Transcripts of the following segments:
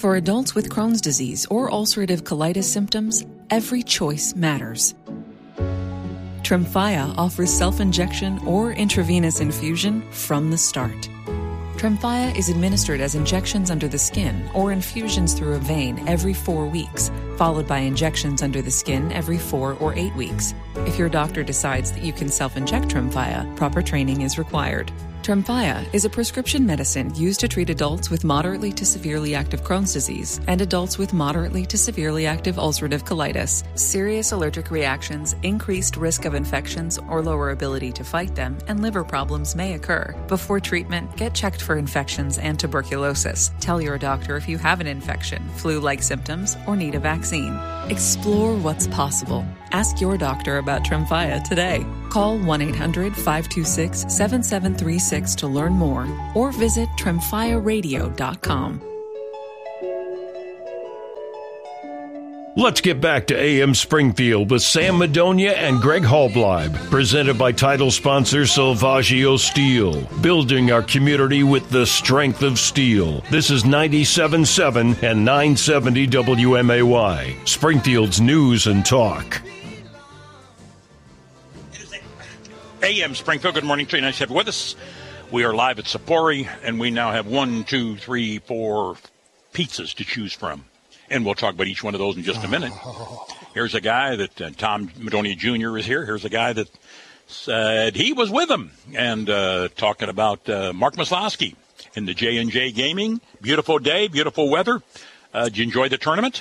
For adults with Crohn's disease or ulcerative colitis symptoms, every choice matters. Tremfya offers self-injection or intravenous infusion from the start. Tremfya is administered as injections under the skin or infusions through a vein every 4 weeks, followed by injections under the skin every 4 or 8 weeks. If your doctor decides that you can self-inject Tremfya, proper training is required. Tremfya is a prescription medicine used to treat adults with moderately to severely active Crohn's disease and adults with moderately to severely active ulcerative colitis. Serious allergic reactions, increased risk of infections or lower ability to fight them, and liver problems may occur. Before treatment, get checked for infections and tuberculosis. Tell your doctor if you have an infection, flu-like symptoms, or need a vaccine. Explore what's possible. Ask your doctor about Tremfya today. Call 1-800-526-7736 to learn more or visit tremfyaradio.com. Let's get back to AM Springfield with Sam Madonia and Greg Hallbleib, presented by title sponsor Salvaggio Steel, building our community with the strength of steel. This is 97.7 and 970 WMAY, Springfield's news and talk. AM Springfield, good morning to you. Nice to have you with us. We are live at Sapori, and we now have 1, 2, 3, 4 pizzas to choose from. And we'll talk about each one of those in just a minute. Here's a guy that Tom Madonia Jr. is here. Here's a guy that said he was with him. And talking about Mark Maslowski in the J&J Gaming. Beautiful day, beautiful weather. Did you enjoy the tournament?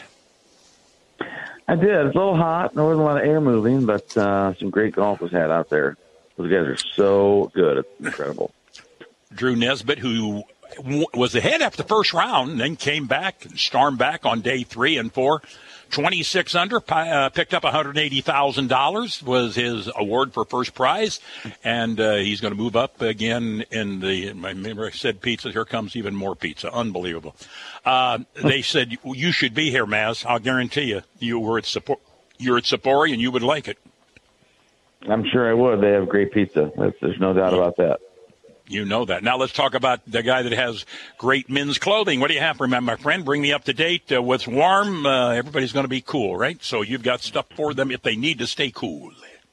I did. It's a little hot. There wasn't a lot of air moving, but some great golf was had out there. Those guys are so good. It's incredible. Drew Nesbitt, who was ahead after the first round, and then came back and stormed back on day 3 and 4. 26 under, picked up $180,000 was his award for first prize, and he's going to move up again in the. Remember, I said pizza. Here comes even more pizza. Unbelievable. They said you should be here, Maz. I'll guarantee you were at you're at Sapori, and you would like it. I'm sure I would. They have great pizza. There's no doubt about that. You know that. Now let's talk about the guy that has great men's clothing. What do you have for me, my friend? Bring me up to date. What's warm? Everybody's going to be cool, right? So you've got stuff for them if they need to stay cool.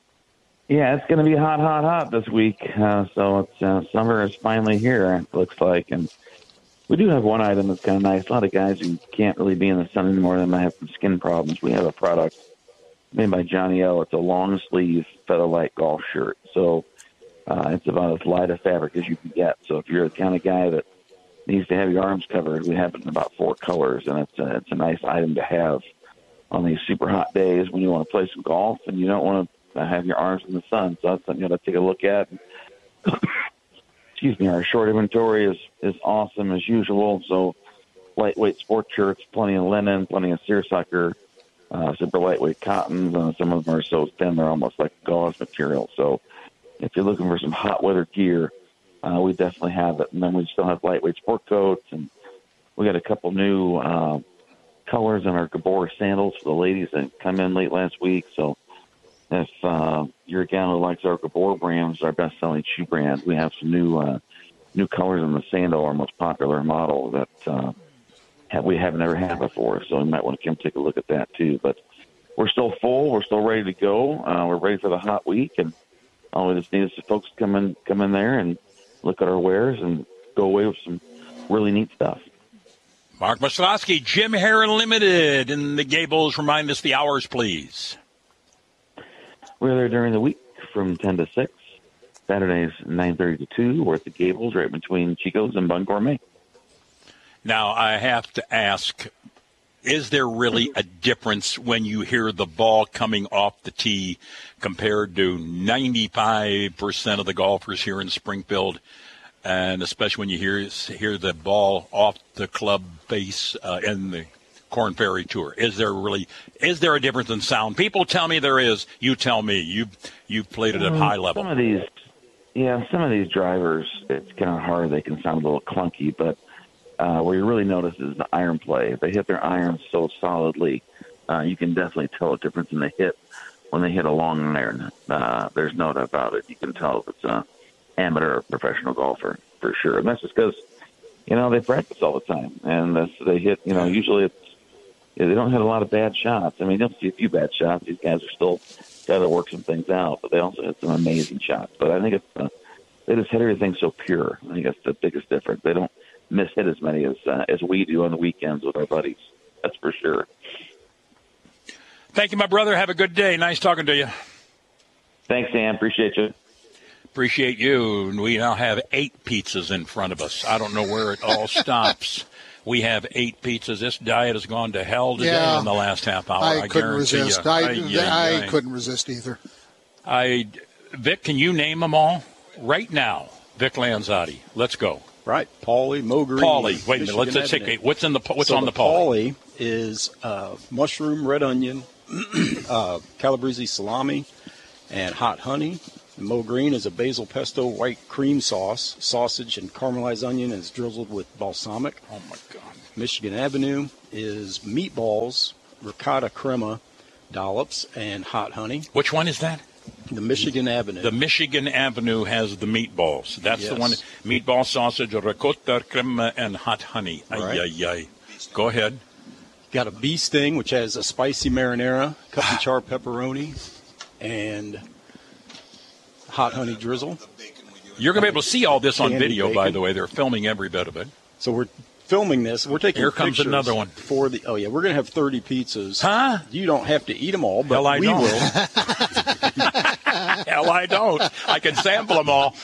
Yeah, it's going to be hot this week. So it's summer is finally here, it looks like. And we do have one item that's kind of nice. A lot of guys who can't really be in the sun anymore, they might have some skin problems. We have a product made by Johnny L. It's a long-sleeve Featherlight golf shirt. So it's about as light a fabric as you can get. So if you're the kind of guy that needs to have your arms covered, we have it in about 4 colors, and it's a nice item to have on these super hot days when you want to play some golf and you don't want to have your arms in the sun. So that's something you got to take a look at. Excuse me. Our short inventory is awesome as usual. So lightweight sport shirts, plenty of linen, plenty of seersucker, super lightweight cottons, and some of them are so thin they're almost like gauze material. So if you're looking for some hot weather gear, we definitely have it. And then we still have lightweight sport coats, and we got a couple new colors in our Gabor sandals for the ladies that come in late last week. So if you're a gal who likes our Gabor brands, our best-selling shoe brand, we have some new colors in the sandal, our most popular model that we haven't ever had before. So you might want to come take a look at that too. But we're still full. We're still ready to go. We're ready for the hot week, and all we just need is the folks to come in there and look at our wares and go away with some really neat stuff. Mark Maslowski, Jim Heron Limited in the Gables. Remind us the hours, please. We're there during the week from 10 to 6. Saturdays 9:30 to 2. We're at the Gables right between Chico's and Bun Gourmet. Now, I have to ask, is there really a difference when you hear the ball coming off the tee compared to 95% of the golfers here in Springfield, and especially when you hear the ball off the club face in the Korn Ferry Tour? Is there a difference in sound? People tell me there is. You tell me. You've played it at high level. Some of these drivers, it's kind of hard. They can sound a little clunky, but where you really notice is the iron play. If they hit their irons so solidly, you can definitely tell a difference in the hit when they hit a long iron. There's no doubt about it. You can tell if it's an amateur or professional golfer for sure. And that's just because they practice all the time, and they hit. Usually they don't hit a lot of bad shots. I mean, you'll see a few bad shots. These guys are still got to work some things out, but they also hit some amazing shots. But I think they just hit everything so pure. I think that's the biggest difference. They don't miss hit as many as we do on the weekends with our buddies. That's for sure. Thank you, my brother. Have a good day. Nice talking to you. Thanks, Sam. Appreciate you. Appreciate you. We now have 8 pizzas in front of us. I don't know where it all stops. We have 8 pizzas. This diet has gone to hell today in the last half hour. I couldn't resist. I couldn't resist either. Vic, can you name them all? Right now, Vic Lanzotti. Let's go. Right. Paulie, Mo-Green. Paulie. Wait a minute. Let's take what's on the Paulie? Paulie is mushroom, red onion, calabrese salami, and hot honey. Mo-Green is a basil pesto white cream sauce, sausage, and caramelized onion, and it's drizzled with balsamic. Oh, my God. Michigan Avenue is meatballs, ricotta crema, dollops, and hot honey. Which one is that? The Michigan Avenue. The Michigan Avenue has the meatballs. That's the one. Meatball, sausage, ricotta crema, and hot honey. Right. Ay. Go ahead. Got a bee sting, which has a spicy marinara, cut and char pepperoni, and hot honey drizzle. You're going to be able to see all this on video, by the way. They're filming every bit of it. So we're filming this. We're taking comes another one. We're going to have 30 pizzas. Huh? You don't have to eat them all, but we will. Hell, I don't. I can sample them all.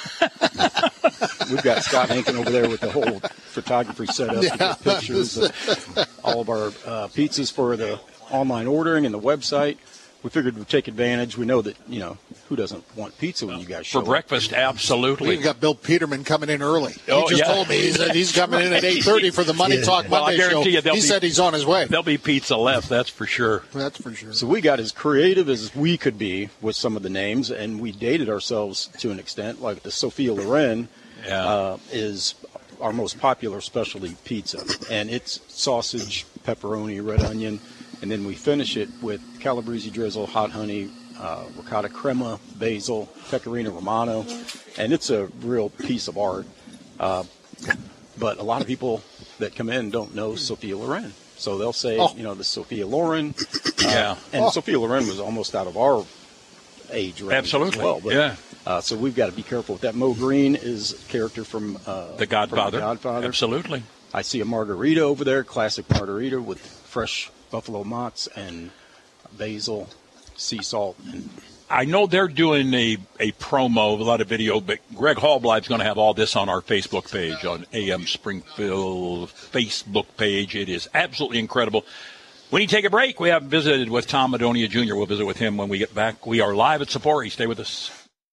We've got Scott Hankin over there with the whole photography setup. Yeah. Pictures of all of our pizzas for the online ordering and the website. We figured we'd take advantage. We know that, who doesn't want pizza when you guys show up? For breakfast, absolutely. We've got Bill Peterman coming in early. He just told me he's coming in at 8:30 for the Money Talk Monday show. He said he's on his way. There'll be pizza left, that's for sure. That's for sure. So we got as creative as we could be with some of the names, and we dated ourselves to an extent. Like the Sophia Loren is our most popular specialty pizza, and it's sausage, pepperoni, red onion, and then we finish it with calabrese drizzle, hot honey, ricotta crema, basil, pecorino romano, and it's a real piece of art. But a lot of people that come in don't know Sophia Loren. So they'll say, the Sophia Loren. And Sophia Loren was almost out of our age range. Absolutely. As well. But, so we've got to be careful with that. Mo Green is a character from The Godfather. Absolutely. I see a margarita over there, classic margarita with fresh buffalo mozz and basil, sea salt. And I know they're doing a promo, a lot of video, but Greg Hallbleib's going to have all this on our Facebook page, on AM Springfield Facebook page. It is absolutely incredible. When you take a break, we haven't visited with Tom Madonia Jr. We'll visit with him when we get back. We are live at Sapporo. Stay with us.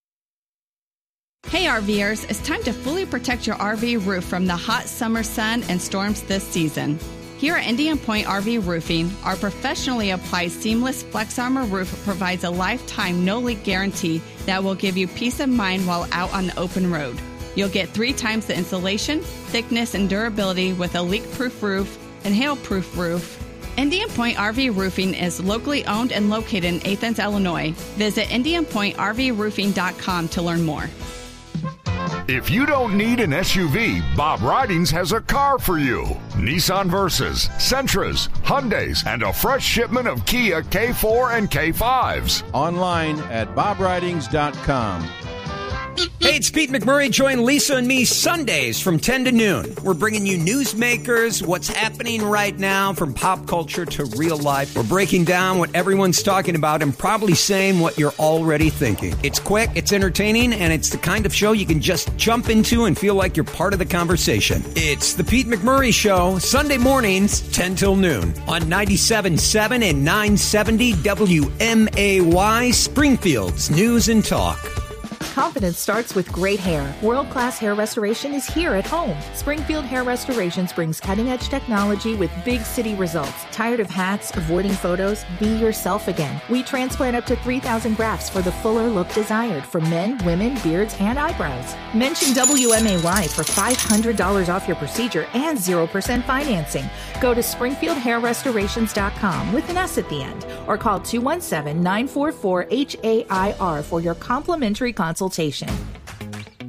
Hey RVers, it's time to fully protect your RV roof from the hot summer sun and storms this season. Here at Indian Point RV Roofing, our professionally applied seamless Flex Armor roof provides a lifetime no-leak guarantee that will give you peace of mind while out on the open road. You'll get 3 times the insulation, thickness, and durability with a leak-proof roof and hail-proof roof. Indian Point RV Roofing is locally owned and located in Athens, Illinois. Visit IndianPointRVRoofing.com to learn more. If you don't need an SUV, Bob Ridings has a car for you. Nissan Versas, Sentras, Hyundais, and a fresh shipment of Kia K4 and K5s. Online at bobridings.com. Hey, it's Pete McMurray. Join Lisa and me Sundays from 10 to noon. We're bringing you newsmakers, what's happening right now from pop culture to real life. We're breaking down what everyone's talking about and probably saying what you're already thinking. It's quick, it's entertaining, and it's the kind of show you can just jump into and feel like you're part of the conversation. It's the Pete McMurray Show, Sunday mornings, 10 till noon on 97.7 and 970 WMAY, Springfield's News and Talk. Confidence starts with great hair. World-class hair restoration is here at home. Springfield Hair Restorations brings cutting-edge technology with big city results. Tired of hats, avoiding photos? Be yourself again. We transplant up to 3,000 grafts for the fuller look desired for men, women, beards, and eyebrows. Mention WMAY for $500 off your procedure and 0% financing. Go to SpringfieldHairRestorations.com with an S at the end or call 217-944-HAIR for your complimentary consultation.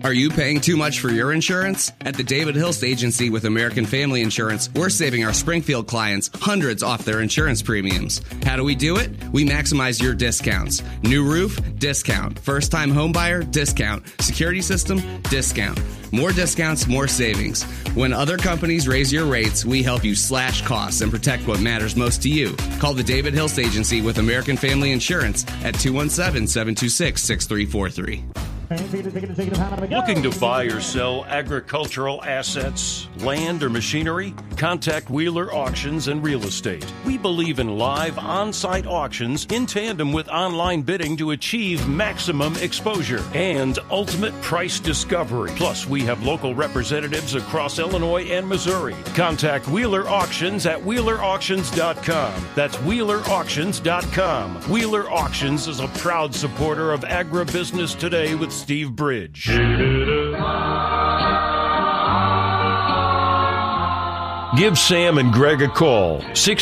Are you paying too much for your insurance? At the David Hilst Agency with American Family Insurance, we're saving our Springfield clients hundreds off their insurance premiums. How do we do it? We maximize your discounts. New roof? Discount. First-time homebuyer? Discount. Security system? Discount. More discounts, more savings. When other companies raise your rates, we help you slash costs and protect what matters most to you. Call the David Hilst Agency with American Family Insurance at 217-726-6343. Looking to buy or sell agricultural assets, land, or machinery? Contact Wheeler Auctions and Real Estate. We believe in live on-site auctions in tandem with online bidding to achieve maximum exposure and ultimate price discovery. Plus, we have local representatives across Illinois and Missouri. Contact Wheeler Auctions at WheelerAuctions.com. That's WheelerAuctions.com. Wheeler Auctions is a proud supporter of Agribusiness Today with Steve Bridge. Give Sam and Greg a call,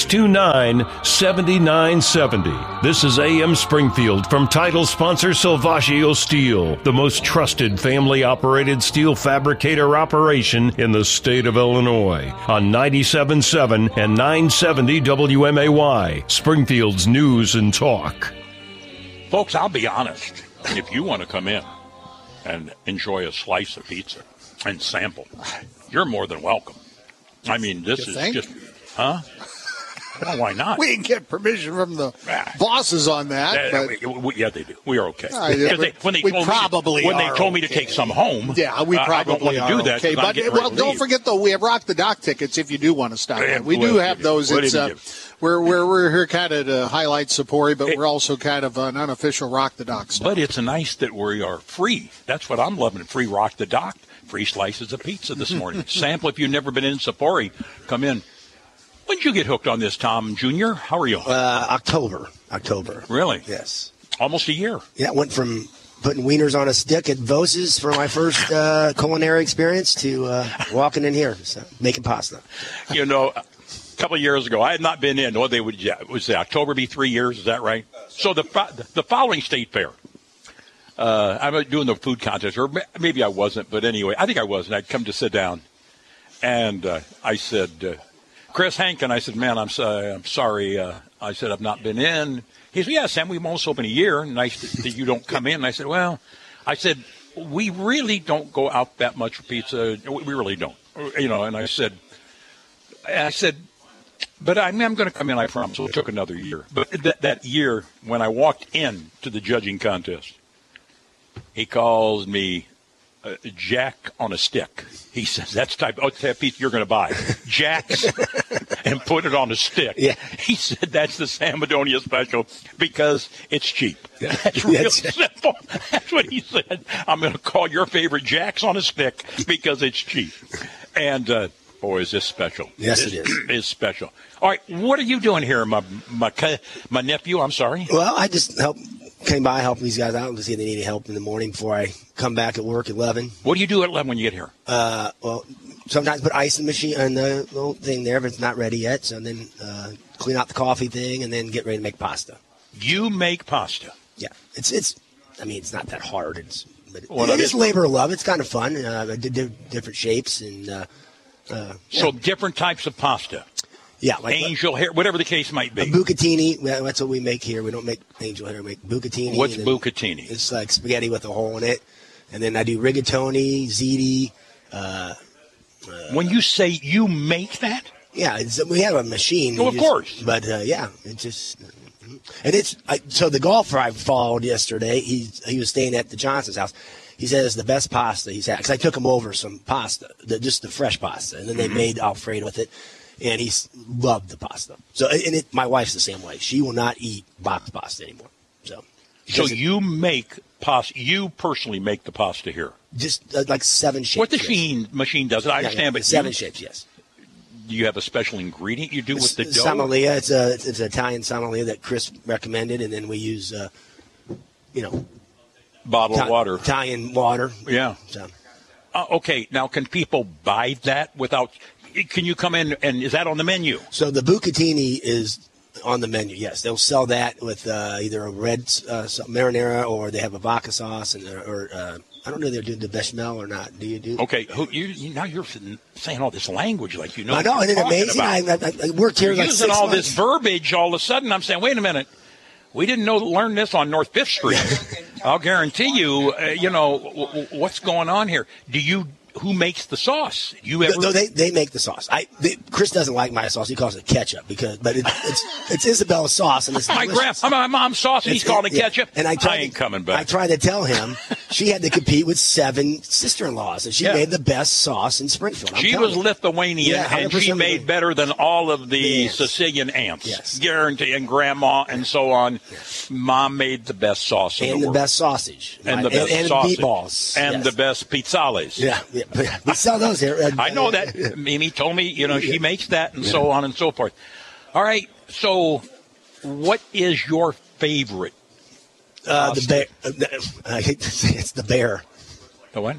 629-7970. This is AM Springfield from title sponsor Salvaggio Steel, the most trusted family-operated steel fabricator operation in the state of Illinois, on 97.7 and 970 WMAY, Springfield's News and Talk. Folks, I'll be honest. If you want to come in and enjoy a slice of pizza and sample, you're more than welcome. I mean, this is just, huh? Well, why not? We didn't get permission from the bosses on that. Yeah, they do. We are okay. When they told me to take some home, yeah, we probably I don't want to do that. Okay, but don't forget though, we have Rock the Dock tickets if you do want to stop by. We do have those. We're here kind of to highlight Sapori, but we're also kind of an unofficial Rock the Dock stuff. But it's nice that we are free. That's what I'm loving. Free Rock the Dock, free slices of pizza this morning. Sample if you've never been in Sapori. Come in. When did you get hooked on this, Tom Jr.? How are you? October. Really? Yes. Almost a year. Yeah, it went from putting wieners on a stick at Vose's for my first culinary experience to walking in here, making pasta. You know, a couple of years ago, I had not been in. Was October be 3 years? Is that right? So the following state fair, I'm doing the food contest, or maybe I wasn't, but anyway, I think I was, and I'd come to sit down, and I said, Chris Hankin, I said, man, I'm sorry. I said, I've not been in. He said, yeah, Sam, we've almost opened a year. Nice that you don't come in. And I said, well, we really don't go out that much for pizza. We really don't. You know, and I said, but I'm going to come in, I promise. So it took another year. But that year, when I walked in to the judging contest, he calls me Jack on a stick. He says, that's that piece you're going to buy. Jack's and put it on a stick. Yeah. He said, that's the San Madonia special because it's cheap. That's real simple. That's what he said. I'm going to call your favorite Jack's on a stick because it's cheap. And, boy, is this special. Yes, it is. It's special. All right, what are you doing here, my nephew? I'm sorry. Well, I just came by helping these guys out to see if they need any help in the morning before I come back at work at 11. What do you do at 11 when you get here? Well, sometimes put ice in the machine and the little thing there if it's not ready yet. So then clean out the coffee thing and then get ready to make pasta. You make pasta? Yeah, it's not that hard. It is labor of love. It's kind of fun. Different shapes and. So different types of pasta. Yeah, like angel hair, whatever the case might be. Bucatini, that's what we make here. We don't make angel hair, we make bucatini. What's bucatini? It's like spaghetti with a hole in it. And then I do rigatoni, ziti. When you say you make that? Yeah, we have a machine. Oh, of course. But, yeah, it just... And so the golfer I followed yesterday, he was staying at the Johnson's house. He said it's the best pasta he's had. Because I took him over some pasta, just the fresh pasta. And then they made Alfredo with it. And he loved the pasta. So, my wife's the same way. She will not eat boxed pasta anymore. So you make pasta. You personally make the pasta here. Just like 7 shapes. What the machine does it? I understand, but 7 shapes. Yes. Do you have a special ingredient you do with the dough? Samalia. It's an Italian Samalia that Chris recommended, and then we use, bottled water. Italian water. Yeah. So. Okay. Now, can people buy that without? Can you come in and is that on the menu? So the bucatini is on the menu. Yes, they'll sell that with either a red marinara or they have a vodka sauce or I don't know if they're doing the bechamel or not. Do you do? Okay, now you're saying all this language like you know. I know, isn't it amazing? I worked here like using 6 all months. this verbiage. All of a sudden, I'm saying, wait a minute. We didn't learn this on North Fifth Street. I'll guarantee you. What's going on here? Who makes the sauce? No, they make the sauce. Chris doesn't like my sauce. He calls it ketchup but it's Isabella's sauce, and it's my mom's sauce, and he's calling it ketchup. And I ain't coming back. I tried to tell him she had to compete with 7 sister-in-laws, and she made the best sauce in Springfield. She was Lithuanian, and she made better than all of the Sicilian aunts. Yes. Guarantee, and grandma, and so on. Yes. Mom made the best sauce in the world. Best sausage. And the best sausage. Meatballs. And the best pizzales. Yeah. We sell those here. I know that. Mimi told me, she makes that and so on and so forth. All right. So what is your favorite? The bear. I hate to say it's the bear. The what?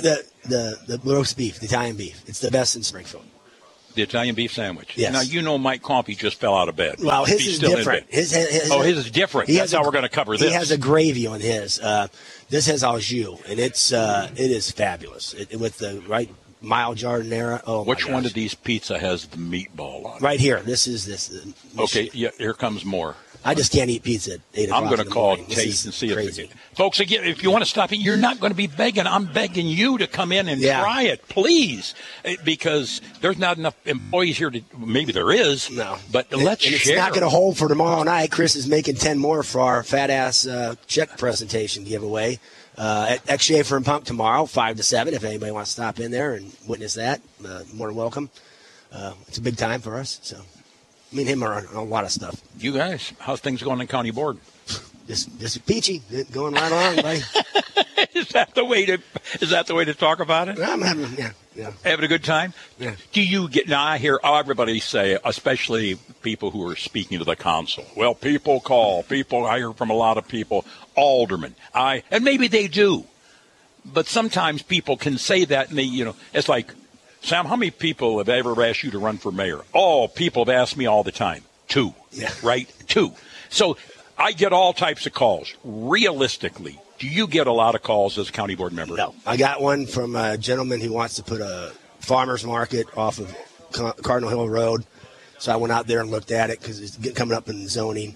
The roast beef, the Italian beef. It's the best in Springfield. The Italian beef sandwich. Yes. Now, Mike Coffey just fell out of bed. Well, his is different. His is different. That's how we're going to cover this. He has a gravy on his. This has au jus, and it is fabulous. With the right mild jardinera. Oh, which one of these pizza has the meatball on it? Right here. This is this. Okay, here comes more. I just can't eat pizza at 8 o'clock. I'm going to call Taste and see if folks, again, if you want to stop it, you're not going to be begging. I'm begging you to come in and try it, please, because there's not enough employees here to. Maybe there is. No, but let's share. It's not going to hold for tomorrow night. Chris is making 10 more for our fat ass check presentation giveaway at X Schaefer and Pump tomorrow, 5 to 7. If anybody wants to stop in there and witness that, more than welcome. It's a big time for us. So. Me and him are on a lot of stuff. You guys, how's things going in county board? Just peachy, going right along, buddy. Is that the way to talk about it? I'm having having a good time. Yeah. Do you get? Now I hear everybody say, especially people who are speaking to the council. Well, people call. I hear from a lot of people, aldermen. And maybe they do, but sometimes people can say that, and they, it's like. Sam, how many people have ever asked you to run for mayor? Oh, people have asked me all the time. 2, right? 2. So I get all types of calls. Realistically, do you get a lot of calls as a county board member? No. I got one from a gentleman who wants to put a farmer's market off of Cardinal Hill Road. So I went out there and looked at it because it's coming up in zoning.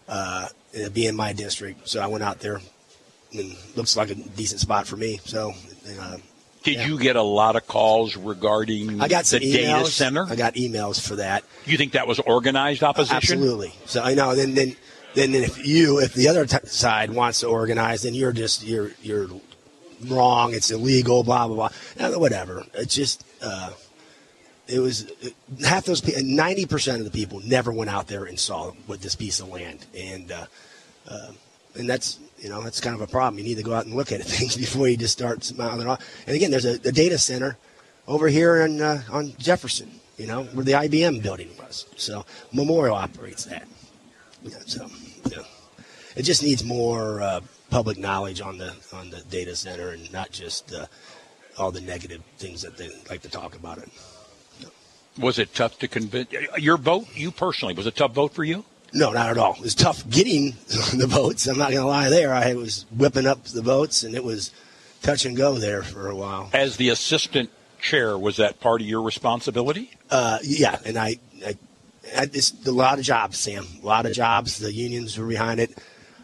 It'd be in my district. So I went out there, and it looks like a decent spot for me. So Did you get a lot of calls regarding the data center? I got emails for that. You think that was organized opposition? Absolutely. So I know. Then if the other side wants to organize, then you're wrong. It's illegal. Blah blah blah. Whatever. It's just it was half those 90% of the people never went out there and saw with this piece of land, and that's. That's kind of a problem. You need to go out and look at things before you just start smiling off. And again, there's a data center over here on Jefferson, where the IBM building was. So Memorial operates that. It just needs more public knowledge on the data center and not just all the negative things that they like to talk about it. Was it tough to convince your vote? You personally, was it a tough vote for you? No, not at all. It was tough getting the votes. I'm not going to lie there. I was whipping up the votes, and it was touch and go there for a while. As the assistant chair, was that part of your responsibility? Yeah, and it's a lot of jobs, Sam. A lot of jobs. The unions were behind it,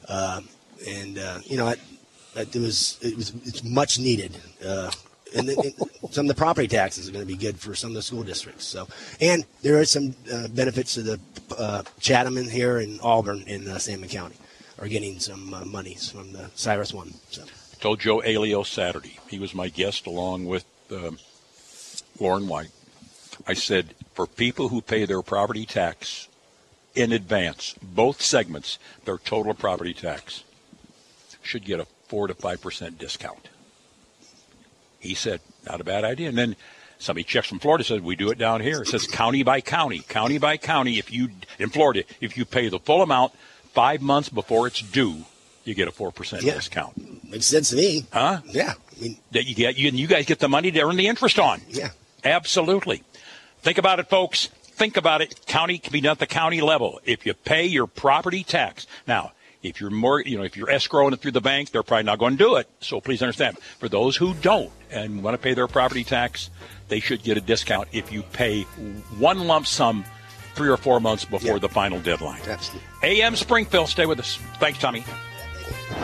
it's much needed. And some of the property taxes are going to be good for some of the school districts. So, and there are some benefits to the Chatham in here and Auburn in Salmon County are getting some monies from the Cyrus One. So, I told Joe Alio Saturday. He was my guest along with Lauren White. I said, for people who pay their property tax in advance, both segments, their total property tax should get a 4 to 5% discount. He said, not a bad idea. And then somebody checks from Florida, says, we do it down here. It says county by county. County by county, in Florida, if you pay the full amount 5 months before it's due, you get a 4% discount. Makes sense to me. Huh? Yeah. That you guys get the money to earn the interest on. Yeah. Absolutely. Think about it, folks. Think about it. County can be done at the county level. If you pay your property tax. Now, If you're if you're escrowing it through the bank, they're probably not going to do it. So please understand, for those who don't and want to pay their property tax, they should get a discount if you pay one lump sum 3 or 4 months before the final deadline. Absolutely. AM Springfield, stay with us. Thanks, Tommy.